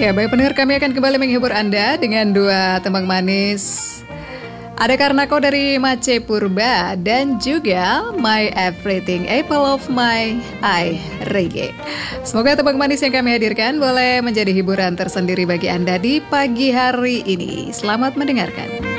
Ya, baik pendengar, kami akan kembali menghibur Anda dengan dua tembang manis. Ada Karena Kau dari Mace Purba dan juga My Everything, Apple of My Eye, Reggae. Semoga tembang manis yang kami hadirkan boleh menjadi hiburan tersendiri bagi Anda di pagi hari ini. Selamat mendengarkan.